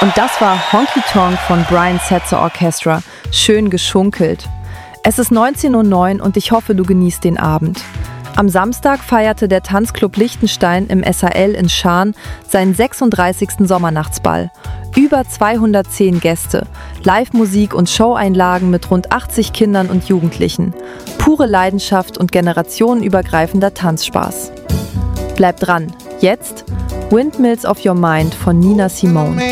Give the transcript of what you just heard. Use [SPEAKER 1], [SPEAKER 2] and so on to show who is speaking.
[SPEAKER 1] Und das war Honky Tonk von Brian Setzer Orchestra. Schön geschunkelt. Es ist 19:09 Uhr und ich hoffe, du genießt den Abend. Am Samstag feierte der Tanzclub Liechtenstein im SAL in Schaan seinen 36. Sommernachtsball. Über 210 Gäste, Live-Musik und Showeinlagen mit rund 80 Kindern und Jugendlichen. Pure Leidenschaft und generationenübergreifender Tanzspaß. Bleib dran. Jetzt Windmills of Your Mind von Nina Simone.